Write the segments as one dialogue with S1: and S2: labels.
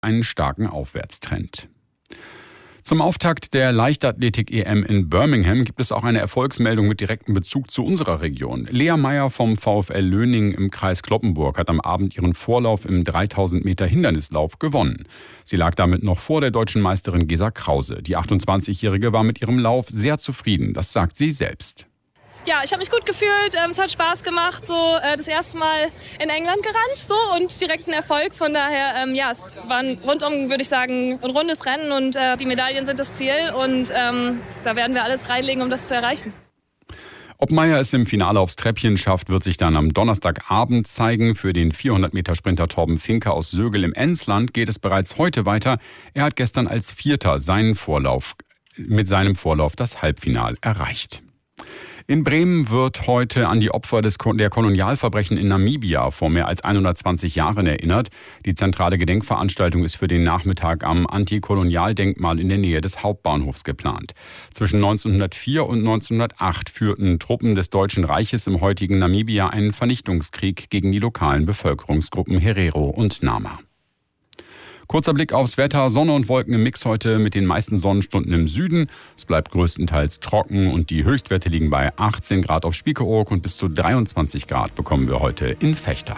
S1: einen starken Aufwärtstrend. Zum Auftakt der Leichtathletik-EM in Birmingham gibt es auch eine Erfolgsmeldung mit direktem Bezug zu unserer Region. Lea Meyer vom VfL Löning im Kreis Cloppenburg hat am Abend ihren Vorlauf im 3000 Meter Hindernislauf gewonnen. Sie lag damit noch vor der deutschen Meisterin Gesa Krause. Die 28-Jährige war mit ihrem Lauf sehr zufrieden, das sagt sie selbst.
S2: Ja, ich habe mich gut gefühlt, es hat Spaß gemacht, das erste Mal in England gerannt und direkt ein Erfolg. Von daher, es war ein rundum, würde ich sagen, ein rundes Rennen und die Medaillen sind das Ziel und da werden wir alles reinlegen, um das zu erreichen.
S1: Ob Meyer es im Finale aufs Treppchen schafft, wird sich dann am Donnerstagabend zeigen. Für den 400-Meter-Sprinter Torben Finke aus Sögel im Emsland geht es bereits heute weiter. Er hat gestern als Vierter mit seinem Vorlauf das Halbfinale erreicht. In Bremen wird heute an die Opfer der Kolonialverbrechen in Namibia vor mehr als 120 Jahren erinnert. Die zentrale Gedenkveranstaltung ist für den Nachmittag am Antikolonialdenkmal in der Nähe des Hauptbahnhofs geplant. Zwischen 1904 und 1908 führten Truppen des Deutschen Reiches im heutigen Namibia einen Vernichtungskrieg gegen die lokalen Bevölkerungsgruppen Herero und Nama. Kurzer Blick aufs Wetter. Sonne und Wolken im Mix heute mit den meisten Sonnenstunden im Süden. Es bleibt größtenteils trocken und die Höchstwerte liegen bei 18 Grad auf Spiekeroog und bis zu 23 Grad bekommen wir heute in Vechta.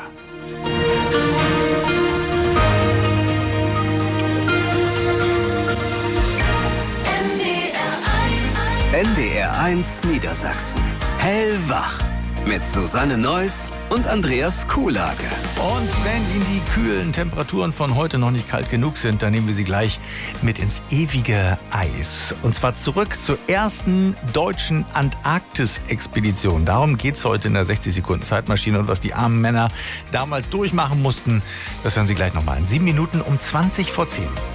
S3: NDR 1 Niedersachsen. Hellwach. Mit Susanne Neuss und Andreas Kuhlage.
S4: Und wenn Ihnen die kühlen Temperaturen von heute noch nicht kalt genug sind, dann nehmen wir Sie gleich mit ins ewige Eis. Und zwar zurück zur ersten deutschen Antarktis-Expedition. Darum geht es heute in der 60-Sekunden-Zeitmaschine. Und was die armen Männer damals durchmachen mussten, das hören Sie gleich nochmal in 7 Minuten um 20 vor 10.